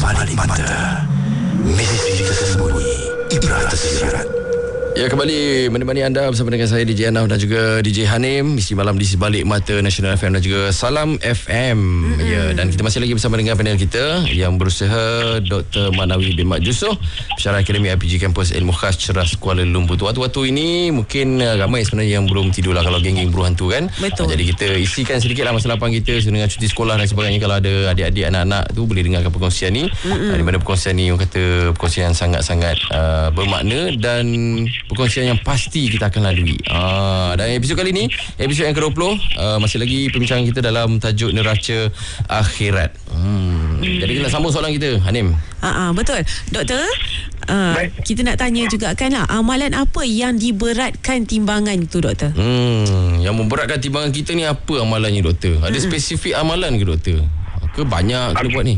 Sebalik mata, misteri tersembunyi, ibrah tersirat. Ya, kembali menemani anda bersama dengan saya DJ Anaf dan juga DJ Hanim, misi malam di Sebalik Mata Nasional FM dan juga Salam FM. Ya, dan kita masih lagi bersama dengan panel kita yang berusaha Dr. Manawi bin Mat Yusof, pensyarah Akademi IPG Kampus Ilmu Khas Ceras Kuala Lumpur. Waktu-waktu ini mungkin ramai sebenarnya yang belum tidur lah kalau geng-geng buruh hantu kan. Betul. Jadi kita isikan sedikit lah masa lapang kita dengan cuti sekolah dan sebagainya. Kalau ada adik-adik, anak-anak tu boleh dengarkan perkongsian ni. Di mana perkongsian ni orang kata perkongsian yang sangat-sangat bermakna dan perkongsian yang pasti kita akan lalui. Dan episod kali ni, episod yang ke-20, masih lagi perbincangan kita dalam tajuk neraca akhirat. Jadi kita nak sambung soalan kita, Hanim. Betul. Doktor, kita nak tanya juga kan lah, amalan apa yang diberatkan timbangan tu, doktor? Yang memberatkan timbangan kita ni apa amalannya, doktor? Ada spesifik amalan ke, doktor? Ke banyak kena buat ni?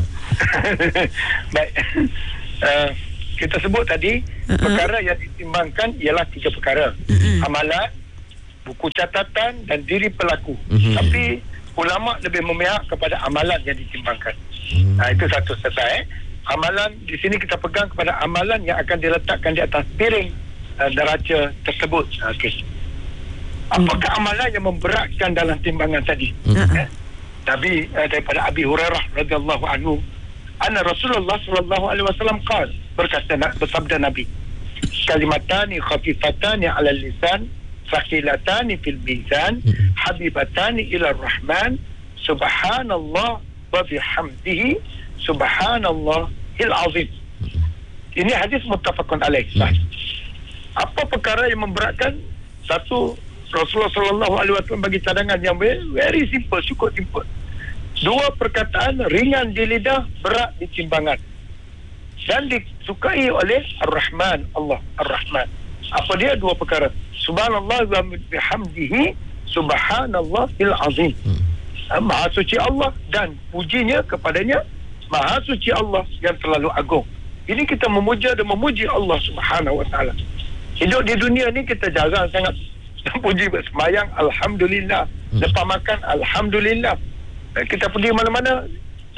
Baik. Kita sebut tadi perkara yang ditimbangkan ialah 3 perkara. Amalan, buku catatan dan diri pelaku. Tapi ulama lebih memihak kepada amalan yang ditimbangkan. Itu satu selesai. Amalan di sini kita pegang kepada amalan yang akan diletakkan di atas piring neraca tersebut. Okey. Apakah amalan yang memberatkan dalam timbangan tadi? Nabi daripada Abi Hurairah radhiyallahu anhu, anna Rasulullah sallallahu alaihi wasallam qala, bersabda Nabi, kalimatani khafifatani 'ala lisan, thaqilatani fil mizan, habibatani ila rahman, subhanallah wa bihamdihi, subhanallahil azim. Ini hadis muttafaqun alaih. Apa perkara yang memberatkan? Satu, Rasulullah sallallahu alaihi wasallam bagi cadangan yang very simple, cukup simple. 2 perkataan ringan di lidah, berat di timbangan dan disukai oleh Ar-Rahman, Allah Ar-Rahman. Apa dia 2 perkara? Subhanallah wa bihamdihi, subhanallahil azim. Maha suci Allah dan pujinya kepadanya, maha suci Allah yang terlalu agung. Ini kita memuja dan memuji Allah Subhanahu wa taala. Hidup di dunia ni kita jarang sangat puji, bersemayang alhamdulillah, lepas makan alhamdulillah. Kita pergi mana-mana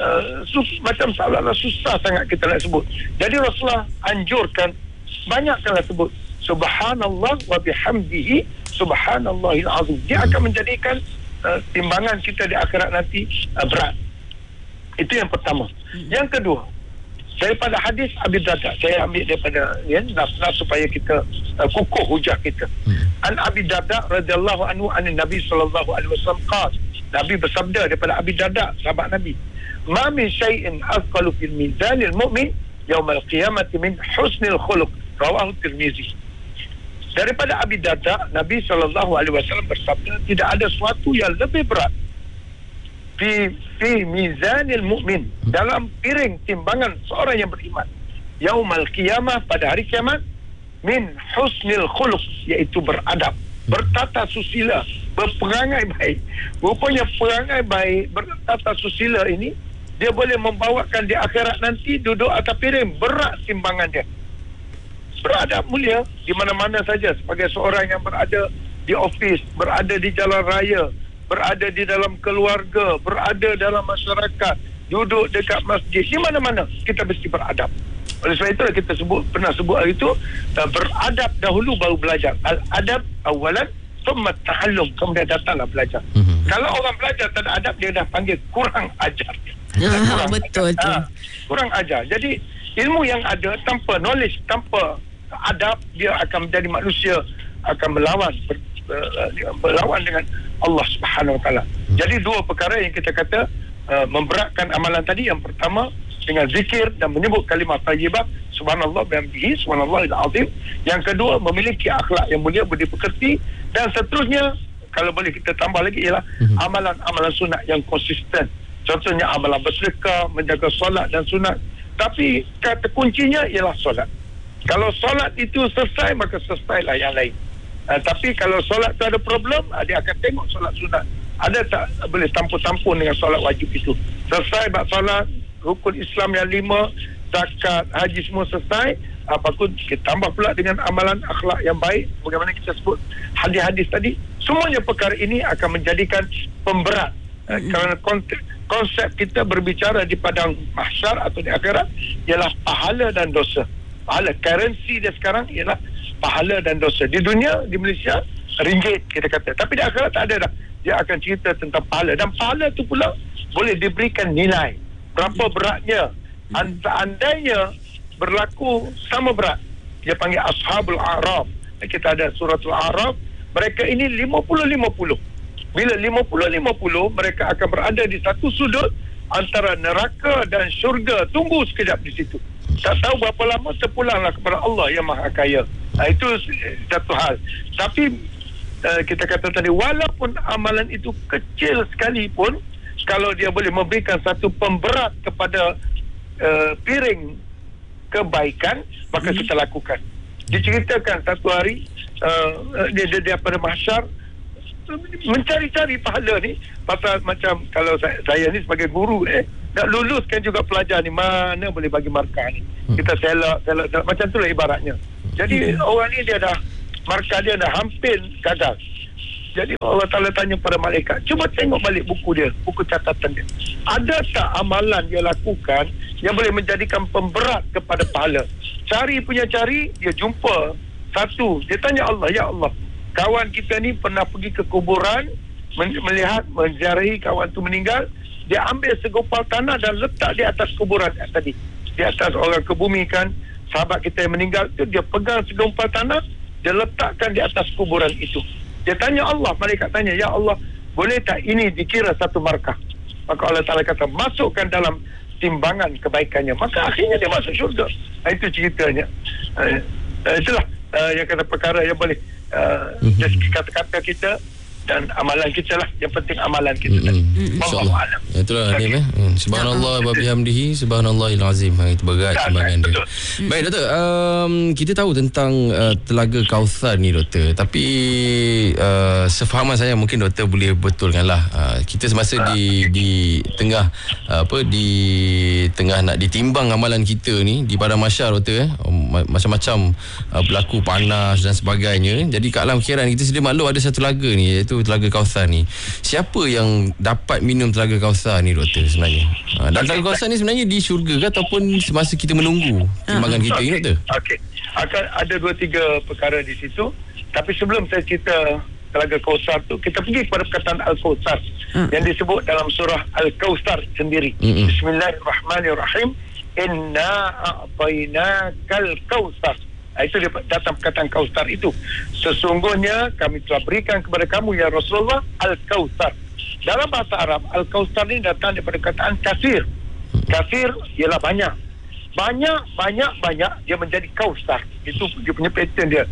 macam seolah-olah susah sangat kita nak sebut. Jadi Rasulullah anjurkan banyakkanlah sebut subhanallah wa bihamdihi, subhanallahil azim. Dia akan menjadikan timbangan kita di akhirat nanti berat. Itu yang pertama. Yang kedua, daripada hadis Abi Darda, saya ambil daripada nas supaya kita kukuh hujah kita. An Abi Darda radhiyallahu anhu an Nabi sallallahu alaihi wasallam qala, Nabi bersabda daripada Abi Darda, sahabat Nabi, ma min syai'in asqalu fil mizanil mu'min yaumal qiyamati min husnil khuluq, rawahu Tirmizi. Daripada Abi Darda, Nabi SAW bersabda, tidak ada sesuatu yang lebih berat fi mizanil mu'min, dalam piring timbangan seorang yang beriman, yaumal qiyamah, pada hari kiamat, min husnil khuluq, iaitu beradab, bertata susila, berperangai baik. Rupanya perangai baik, bertata susila ini, dia boleh membawakan di akhirat nanti duduk atas piring, berat timbangan dia. Beradab mulia di mana-mana saja, sebagai seorang yang berada di ofis, berada di jalan raya, berada di dalam keluarga, berada dalam masyarakat, duduk dekat masjid, di mana-mana kita mesti beradab. Oleh sebab itulah kita pernah sebut hari itu, beradab dahulu baru belajar. Al-adab awalan thumma ta'allum, kemudian datanglah belajar. Kalau orang belajar tak ada adab, dia dah panggil kurang ajar. Betul tu. Kurang ajar. Jadi ilmu yang ada tanpa knowledge, tanpa adab, dia akan menjadi manusia akan berlawan dengan Allah Subhanahu wa taala. Jadi 2 perkara yang kita kata memberatkan amalan tadi. Yang pertama dengan zikir dan menyebut kalimah thayyibah, subhanallah bihamdihi, subhanallahil azim. Yang kedua memiliki akhlak yang mulia, budi pekerti, dan seterusnya. Kalau boleh kita tambah lagi ialah amalan-amalan sunat yang konsisten. Contohnya amalan bersedekah, menjaga solat dan sunat. Tapi kata kuncinya ialah solat. Kalau solat itu selesai, maka selesailah yang lain. Tapi kalau solat tu ada problem, dia akan tengok solat sunat ada tak boleh tampun-tampun dengan solat wajib itu. Selesai bab solat, rukun Islam yang 5, zakat, haji semua selesai, apapun kita tambah pula dengan amalan akhlak yang baik, bagaimana kita sebut hadis-hadis tadi. Semuanya perkara ini akan menjadikan pemberat kerana konsep kita berbicara di padang mahsyar atau di akhirat ialah pahala dan dosa. Pahala, currency dia sekarang ialah pahala dan dosa. Di dunia, di Malaysia, ringgit kita kata. Tapi di akhirat tak ada dah. Dia akan cerita tentang pahala. Dan pahala tu pula boleh diberikan nilai. Berapa beratnya. Andainya berlaku sama berat. Dia panggil Ashabul A'raf. Kita ada suratul A'raf. Mereka ini 50-50. Bila 50-50, mereka akan berada di satu sudut antara neraka dan syurga. Tunggu sekejap di situ. Tak tahu berapa lama terpulanglah kepada Allah yang Maha Kaya. Itu satu hal. Tapi kita kata tadi, walaupun amalan itu kecil sekalipun, kalau dia boleh memberikan satu pemberat kepada piring kebaikan, maka kita lakukan. Diceritakan satu hari dia pada mahsyar mencari-cari pahala ni, pasal macam kalau saya ni sebagai guru nak luluskan juga pelajar ni, mana boleh bagi markah ni, kita selak macam tu lah ibaratnya. Jadi orang ni dia dah markah dia dah hampir gagal. Jadi Allah Ta'ala tanya pada malaikat, cuba tengok balik buku dia, buku catatan dia, ada tak amalan dia lakukan yang boleh menjadikan pemberat kepada pahala. Cari, dia jumpa satu. Dia tanya Allah, ya Allah, kawan kita ni pernah pergi ke kuburan, melihat, menziarahi kawan tu meninggal. Dia ambil segumpal tanah dan letak di atas kuburan tadi, di atas orang kebumikan sahabat kita yang meninggal tu. Dia pegang segumpal tanah, dia letakkan di atas kuburan itu. Dia tanya Allah, malaikat tanya, ya Allah, boleh tak ini dikira satu markah? Maka Allah Ta'ala kata, masukkan dalam timbangan kebaikannya. Maka akhirnya dia masuk syurga. Itu ceritanya. Itulah yang kata perkara yang boleh dari segi kata-kata kita dan amalan kita lah. Yang penting amalan kita. InsyaAllah. Itulah Adim. Subhanallah wa bihamdihi, subhanallahil azim. Itu berat timbangan dia. Baik Doktor, kita tahu tentang Telaga Kauthar ni Doktor. Tapi sefahaman saya, mungkin Doktor boleh betulkanlah. Kita semasa di tengah di tengah nak ditimbang amalan kita ni di padang mahsyar Doktor, macam-macam berlaku panas dan sebagainya. Jadi kat alam akhirat kita sedia maklum ada satu telaga ni, iaitu Telaga Kauthar ni. Siapa yang dapat minum Telaga Kauthar ni Doktor sebenarnya? Dan Telaga Kauthar ni sebenarnya di syurga ke ataupun semasa kita menunggu timbangan kita ni Doktor? Okey. Akan ada 2-3 perkara di situ. Tapi sebelum saya cerita Telaga Kauthar tu, kita pergi kepada perkataan Al-Kauthar yang disebut dalam surah Al-Kauthar sendiri. Bismillahirrahmanirrahim. Inna a'tainakal kautsar. Itu dia datang perkataan Kautsar itu. Sesungguhnya kami telah berikan kepada kamu ya Rasulullah Al-Kautsar. Dalam bahasa Arab, Al-Kautsar ni datang daripada perkataan kasir. Kasir ialah banyak. Banyak dia menjadi Kautsar. Itu dia punya pattern dia.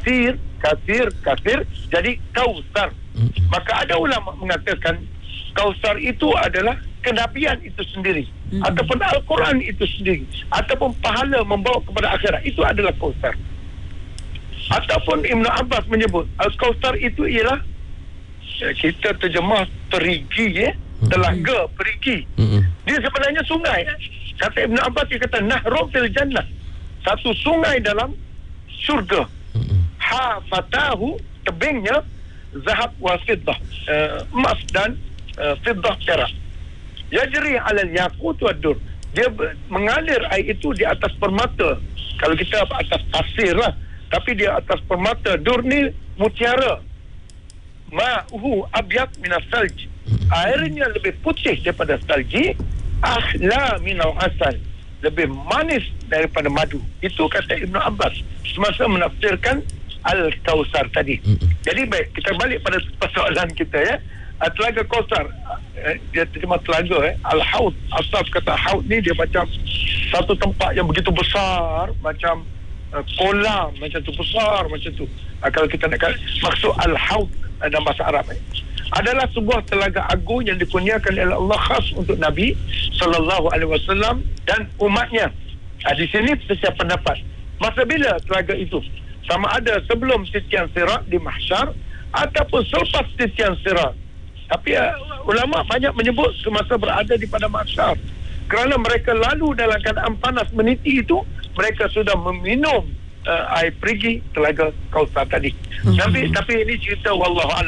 Kasir jadi Kautsar. Maka ada ulama mengatakan Kautsar itu adalah kenabian itu sendiri, ataupun Al-Quran itu sendiri, ataupun pahala membawa kepada akhirat, itu adalah Kautsar. Ataupun Ibn Abbas menyebut Al-Kautsar itu ialah, kita terjemah perigi, telaga, perigi. Dia sebenarnya sungai. Kata Ibn Abbas, dia kata Nahrun fil Jannah, satu sungai dalam syurga. Hafatahu, tebingnya zahab wa fiddah, emas dan fiddah, perak. Yajri alal yaqut wad dur. Dia mengalir air itu di atas permata. Kalau kita atas pasir lah, tapi dia atas permata. Dur ni mutiara. Ma'uhu abyad minas salj. Airnya lebih putih daripada salji. Ahla minal asal. Lebih manis daripada madu. Itu kata Ibn Abbas semasa menafsirkan Al-Kautsar tadi. Jadi baik, kita balik pada persoalan kita ya. Telaga Kautsar, dia terjemah telaga Al-Haud. Asal kata Haud ni dia macam satu tempat yang begitu besar, macam kolam macam tu, besar macam tu. Kalau kita nak maksud Al-Haud dalam bahasa Arab adalah sebuah telaga agung yang dikurniakan oleh Allah khas untuk Nabi SAW dan umatnya. Di sini sesiap pendapat masa bila telaga itu, sama ada sebelum titian sirat di mahsyar ataupun selepas titian sirat. Tapi ulama banyak menyebut semasa berada di padang mahsyar, kerana mereka lalu dalam keadaan panas meniti itu, mereka sudah meminum air perigi Telaga Kautsar tadi. Tapi ini cerita wallahu alam lah.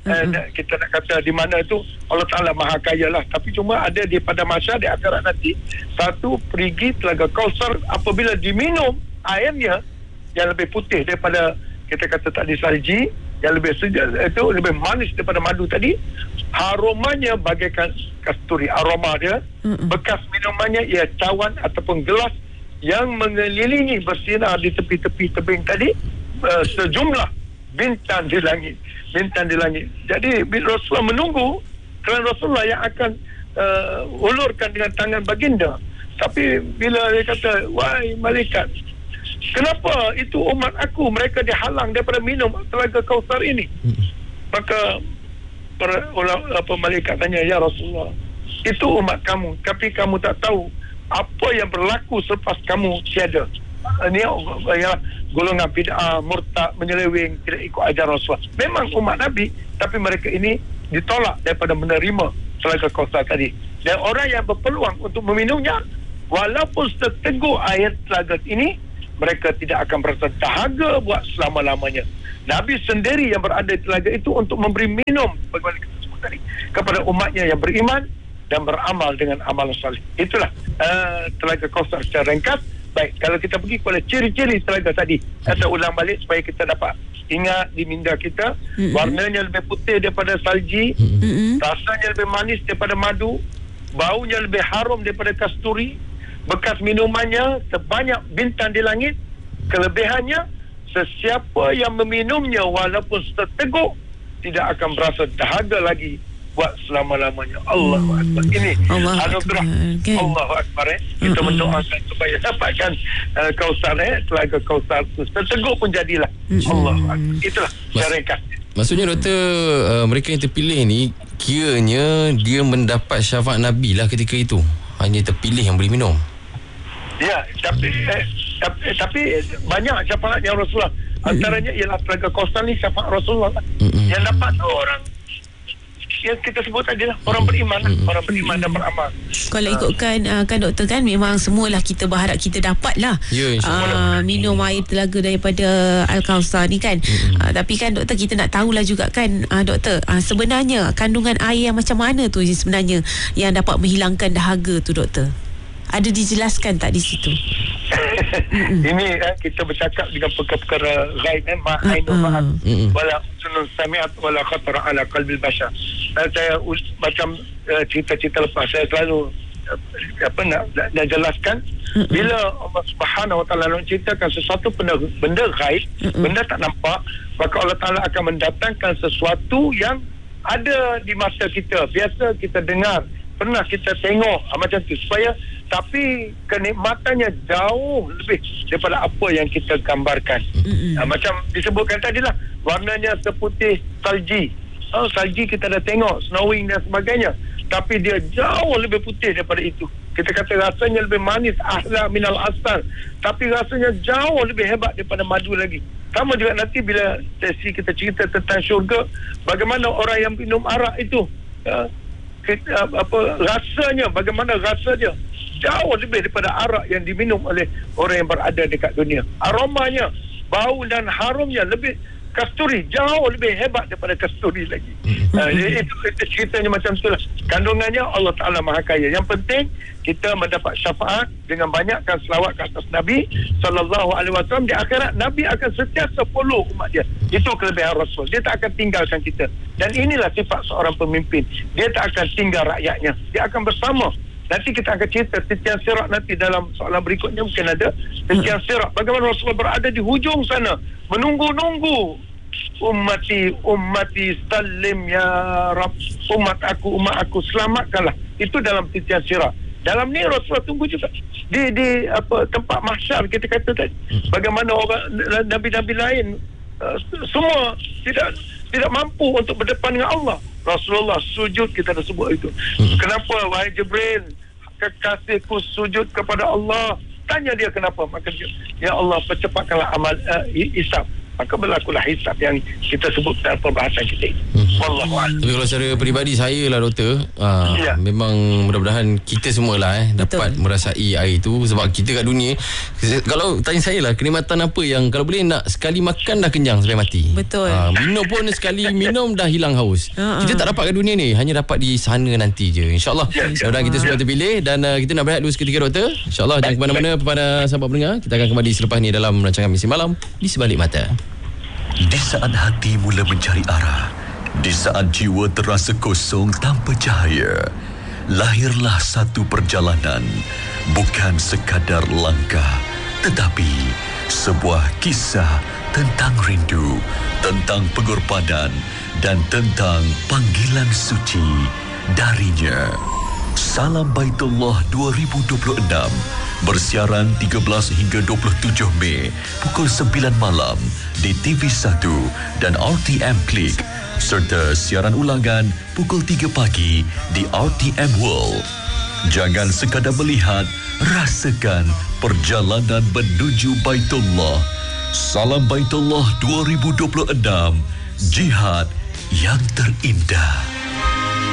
kita nak kata di mana itu Allah Ta'ala maha kaya lah, tapi cuma ada di pada masa di akhirat nanti satu perigi telaga Kausar apabila diminum airnya yang lebih putih daripada kita kata tadi salji, yang lebih itu lebih manis daripada madu tadi, aromanya bagaikan kasturi, aroma dia. Bekas minumannya ia cawan ataupun gelas yang mengelilingi bersinar di tepi-tepi tebing tadi, sejumlah bintang di langit. Jadi Rasulullah menunggu kerana Rasulullah yang akan ulurkan dengan tangan baginda. Tapi bila dia kata, wahai malaikat, kenapa itu umat aku mereka dihalang daripada minum telaga Kausar ini? Maka malaikat tanya, ya Rasulullah, itu umat kamu, tapi kamu tak tahu apa yang berlaku selepas kamu tiada. Ini ya, golongan bid'ah, murtad, menyeleweng, tidak ikut ajaran Rasulullah. Memang umat Nabi, tapi mereka ini ditolak daripada menerima telaga Kausar tadi. Dan orang yang berpeluang untuk meminumnya, walaupun seteguk air telaga ini, mereka tidak akan berasa dahaga buat selama-lamanya. Nabi sendiri yang berada di telaga itu untuk memberi minum bagaimana kita sebut tadi kepada umatnya yang beriman dan beramal dengan amal salih. Itulah telaga Kausar secara ringkas. Baik, kalau kita pergi kepada ciri-ciri telaga tadi, kita ulang balik supaya kita dapat ingat di minda kita. Warnanya lebih putih daripada salji, rasanya lebih manis daripada madu, baunya lebih harum daripada kasturi, bekas minumannya sebanyak bintang di langit. Kelebihannya, sesiapa yang meminumnya walaupun seteguk tidak akan berasa dahaga lagi buat selama-lamanya. Allahu Akbar. Ini anugerah Allahu Akbar. Kita mendoakan supaya dapatkan Kausar, telaga Kausar itu seteguk pun jadilah. Allahu Akbar. Itulah cara ringkas. Maksudnya doktor, mereka yang terpilih ni kiranya dia mendapat syafaat Nabi lah ketika itu. Hanya terpilih yang boleh minum. Ya, tapi banyak syafaatnya Rasulullah. Antaranya ialah telaga Kausar ni syafaat Rasulullah. Yang dapat tu orang yang kita sebut tadi lah, orang beriman lah, orang beriman dan beramal. Kalau ikutkan kan doktor, kan memang semualah kita berharap kita dapat lah minum air telaga daripada Al-Kausar ni kan. Tapi kan doktor, kita nak tahulah juga kan doktor, sebenarnya kandungan air yang macam mana tu sebenarnya yang dapat menghilangkan dahaga tu doktor? Ada dijelaskan tak di situ? Ini kita bercakap dengan perkara ghaib, ma'ainul ma'at wala sunun sami'at wala khatara ala qalbil bashar. Saya macam cerita-cerita lepas, saya selalu nak jelaskan, bila Allah Subhanahu Wa Taala nak ceritakan sesuatu benda ghaib, benda tak nampak, maka Allah Taala akan mendatangkan sesuatu yang ada di mata kita, biasa kita dengar, pernah kita tengok macam tu, supaya tapi kenikmatannya jauh lebih daripada apa yang kita gambarkan. Macam disebutkan tadilah, warnanya seputih salji. Salji kita dah tengok, snowing dan sebagainya, tapi dia jauh lebih putih daripada itu. Kita kata rasanya lebih manis, ahla minal asal, tapi rasanya jauh lebih hebat daripada madu lagi. Sama juga nanti bila sesi kita cerita tentang syurga, bagaimana orang yang minum arak itu, rasanya, bagaimana rasanya jauh lebih daripada arak yang diminum oleh orang yang berada dekat dunia. Aromanya, bau dan harumnya lebih, kasturi jauh lebih hebat daripada kasturi lagi. Itu ceritanya macam itulah. Kandungannya Allah Ta'ala maha kaya. Yang penting kita mendapat syafaat dengan banyakkan selawat ke atas Nabi SAW. Di akhirat Nabi akan sentiasa follow umat dia. Itu kelebihan Rasul. Dia tak akan tinggalkan kita. Dan inilah sifat seorang pemimpin. Dia tak akan tinggal rakyatnya. Dia akan bersama. Nanti kita akan cerita titian sirat nanti dalam soalan berikutnya, mungkin ada titian sirat. Bagaimana Rasulullah berada di hujung sana menunggu-nunggu, ummati salim ya Rab, umat aku selamatkanlah. Itu dalam titian sirat. Dalam ni Rasulullah tunggu juga di tempat mahsyar, kita kata tadi. Bagaimana orang nabi-nabi lain semua tidak mampu untuk berdepan dengan Allah. Rasulullah sujud, kita dah sebut itu. Kenapa wahai Jibril, kekasihku sujud kepada Allah? Tanya dia kenapa, maka dia, ya Allah percepatkanlah amal hisab. maka berlakulah hisab yang kita sebut dalam perbahasan kita ini. Wallahualam. Tapi kalau secara peribadi saya lah doktor, memang mudah-mudahan kita semualah dapat merasai air itu, sebab kita kat dunia, kalau tanya saya lah, kenikmatan apa yang kalau boleh nak sekali makan dah kenyang sampai mati. Betul. Minum pun sekali minum dah hilang haus. Kita tak dapat kat dunia ni, hanya dapat di sana nanti je, insyaAllah. Mudah-mudahan kita semua terpilih. Dan kita nak berehat dulu seketika doktor, insyaAllah. Jangan ke mana-mana kepada sahabat pendengar. Kita akan kembali selepas ni dalam rancangan Misi Malam di Sebalik Mata. Di saat hati mula mencari arah, di saat jiwa terasa kosong tanpa cahaya, lahirlah satu perjalanan, bukan sekadar langkah, tetapi sebuah kisah tentang rindu, tentang pengorbanan, dan tentang panggilan suci darinya. Salam Baitullah 2026 bersiaran 13 hingga 27 Mei pukul 9 malam di TV1 dan RTM Klik, serta siaran ulangan pukul 3 pagi di RTM World. Jangan sekadar melihat, rasakan perjalanan menuju Baitullah. Salam Baitullah 2026, jihad yang terindah.